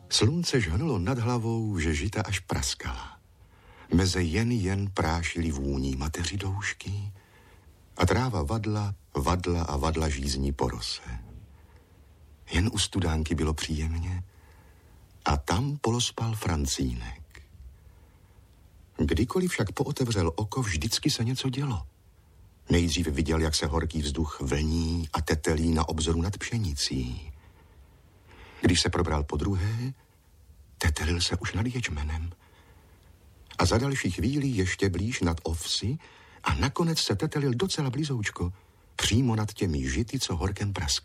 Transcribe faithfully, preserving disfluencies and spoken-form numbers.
Slunce žhnulo nad hlavou, že žita až praskala. Meze jen jen prášili vůní mateři doušky a tráva vadla, vadla a vadla žízní po rose. Jen u studánky bylo příjemně a tam polospal Francínek. Kdykoliv však pootevřel oko, vždycky se něco dělo. Nejdřív viděl, jak se horký vzduch vlní a tetelí na obzoru nad pšenicí. Když se probral po druhé, tetelil se už nad ječmenem. A za další chvíli ještě blíž nad ovsy a nakonec se tetelil docela blízoučko, přímo nad těmi žity, co horkem praskly.